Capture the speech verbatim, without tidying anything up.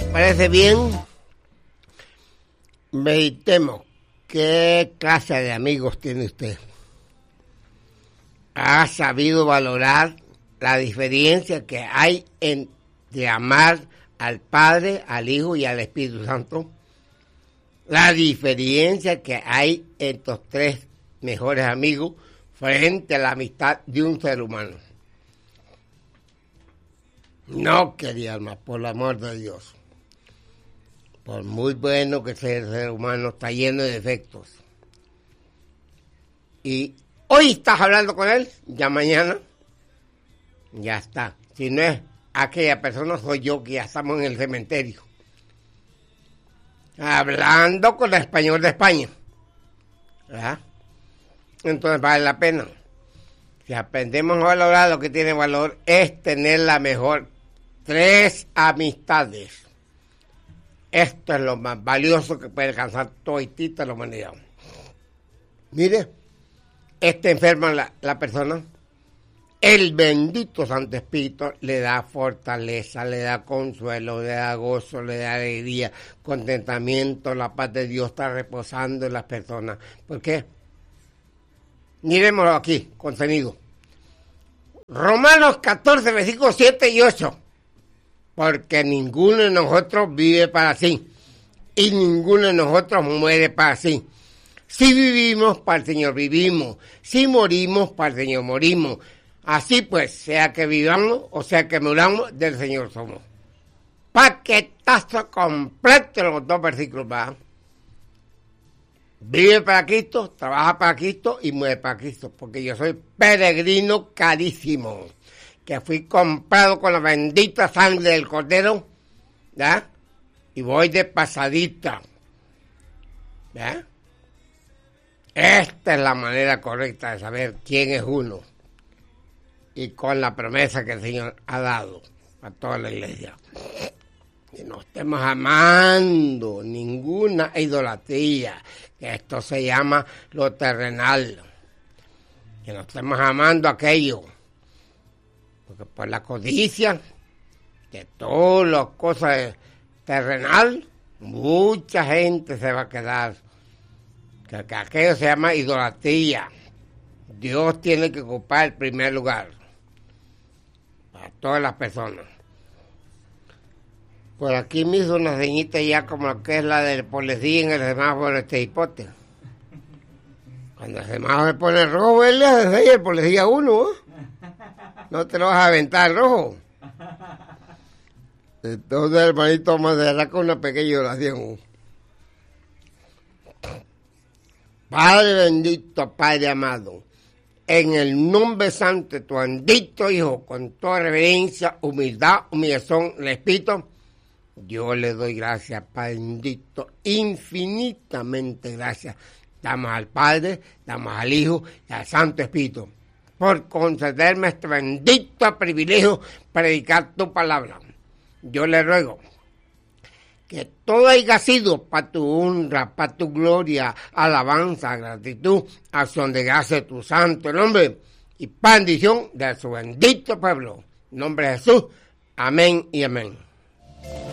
parece bien, meditemos. ¿Qué clase de amigos tiene usted? ¿Ha sabido valorar la diferencia que hay entre amar al Padre, al Hijo y al Espíritu Santo? La diferencia que hay entre estos tres mejores amigos frente a la amistad de un ser humano. No, querida alma, por el amor de Dios. Por muy bueno que sea el ser humano, está lleno de defectos. Y hoy estás hablando con él, ya mañana, ya está. Si no es aquella persona, soy yo, que ya estamos en el cementerio. Hablando con el español de España. ¿Verdad? Entonces vale la pena. Si aprendemos a valorar, lo que tiene valor es tener la mejor tres amistades. Esto es lo más valioso que puede alcanzar toditita la humanidad. Mire, está enferma la, la persona, el bendito Santo Espíritu le da fortaleza, le da consuelo, le da gozo, le da alegría, contentamiento, la paz de Dios está reposando en las personas. ¿Por qué? Miremoslo aquí, contenido. Romanos catorce, versículos siete y ocho. Porque ninguno de nosotros vive para sí, y ninguno de nosotros muere para sí. Si vivimos, para el Señor vivimos. Si morimos, para el Señor morimos. Así pues, sea que vivamos o sea que muramos, del Señor somos. Paquetazo completo en los dos versículos, ¿verdad? Vive para Cristo, trabaja para Cristo y muere para Cristo. Porque yo soy peregrino carísimo, que fui comprado con la bendita sangre del Cordero, ¿ya? Y voy de pasadita, ¿ya? Esta es la manera correcta de saber quién es uno, y con la promesa que el Señor ha dado a toda la iglesia. Que no estemos amando ninguna idolatría, que esto se llama lo terrenal, que no estemos amando aquello. Porque por la codicia de todas las cosas terrenal, mucha gente se va a quedar. Que, que aquello se llama idolatría. Dios tiene que ocupar el primer lugar para todas las personas. Por aquí me hizo una ceñita ya como que es la del policía en el semáforo de este hipote. Cuando el semáforo se pone rojo, él le hace el policía uno, ¿eh? No te lo vas a aventar rojo. Entonces, hermanito, vamos a cerrar con una pequeña oración. Padre bendito, Padre amado, en el nombre santo de tu bendito Hijo, con toda reverencia, humildad, humillación, respeto, yo le doy gracias, Padre bendito, infinitamente gracias. Damos al Padre, damos al Hijo y al Santo Espíritu, por concederme este bendito privilegio predicar tu palabra. Yo le ruego que todo haya sido para tu honra, para tu gloria, alabanza, gratitud, acción de gracia de tu santo nombre y bendición de su bendito pueblo. En nombre de Jesús, amén y amén.